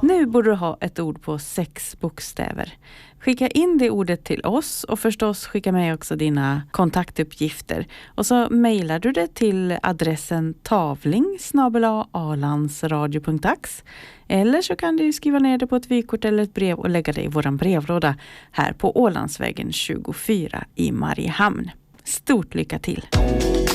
Nu borde du ha ett ord på 6 bokstäver. Skicka in det ordet till oss och förstås skicka med också dina kontaktuppgifter. Och så mejlar du det till adressen tavling@alandsradio.ax. Eller så kan du skriva ner det på ett vykort eller ett brev och lägga det i våran brevlåda här på Ålandsvägen 24 i Mariehamn. Stort lycka till!